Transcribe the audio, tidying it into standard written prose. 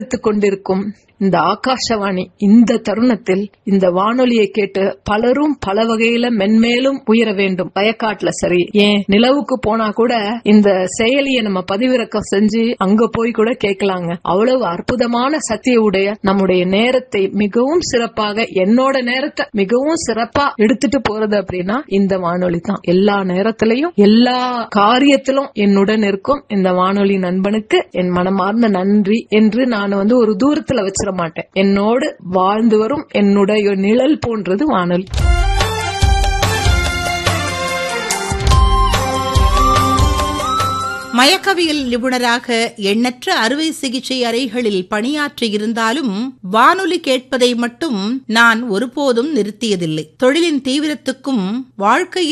கொண்டிருக்கும் இந்த ஆகாசவாணி இந்த தருணத்தில் இந்த வானொலியை கேட்டு பலரும் பல வகையில மென்மேலும் உயர வேண்டும். வயக்காட்டுல சரி, ஏன் நிலவுக்கு போனா கூட இந்த செயலியை நம்ம பதிவிறக்கம் செஞ்சு அங்க போய் கூட கேட்கலாங்க. அவ்வளவு அற்புதமான சக்தியை உடைய நம்முடைய நேரத்தை மிகவும் சிறப்பாக, என்னோட நேரத்தை மிகவும் சிறப்பா எடுத்துட்டு போறது அப்படின்னா இந்த வானொலி தான். எல்லா நேரத்திலையும் எல்லா காரியத்திலும் என்னுடன் இருக்கும் இந்த வானொலி நண்பனுக்கு என் மனமார்ந்த நன்றி என்று நான் ஒரு தூரத்துல வச்சிட மாட்டேன். என்னோடு வாழ்ந்து வரும் என்னுடைய நிழல் போன்றது வானொலி. மயக்கவியல் நிபுணராக எண்ணற்ற அறுவை சிகிச்சை அறைகளில் பணியாற்றி இருந்தாலும் வானொலி கேட்பதை மட்டும் நான் ஒருபோதும் நிறுத்தியதில்லை. தொழிலின் தீவிரத்துக்கும் வாழ்க்கையில்